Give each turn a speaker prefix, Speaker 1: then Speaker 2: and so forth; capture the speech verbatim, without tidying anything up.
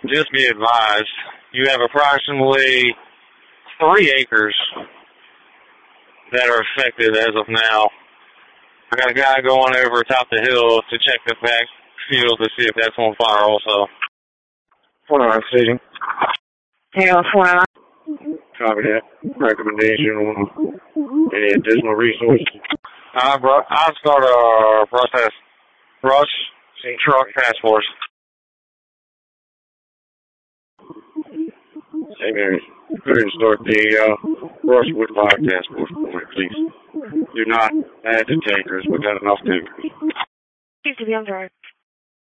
Speaker 1: Just be advised, you have approximately three acres that are affected as of now. I got a guy going over top the hill to check the back field to see if that's on fire also.
Speaker 2: Four nine City.
Speaker 3: Zero four nine.
Speaker 2: Copy that. Recommendation on any additional resources.
Speaker 1: Uh, bro, I'll start a process. Rush, truck, task force.
Speaker 2: Hey, man. Go ahead and start the uh, Brushwood Fire Task Force for me, please. Do not add the tankers. We've got enough tankers.
Speaker 3: Please to be on guard.